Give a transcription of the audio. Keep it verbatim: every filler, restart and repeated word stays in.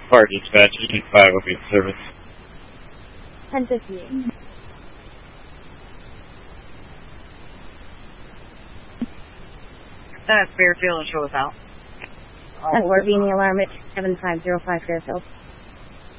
Fire dispatch, Unit five will be in service. ten fifty-eight. That's Fairfield and show us out. That's Lord being the alarm at seven five zero five Fairfield.